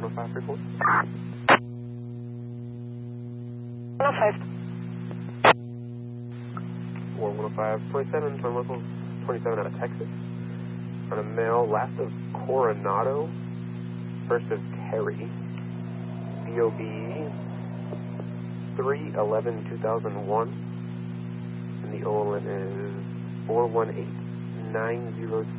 105 report. 105. 105, 27, turn local 27 out of Texas. On a male, last of Coronado, first of Terry. BOB 3/11/2001. And the OLN is 41890.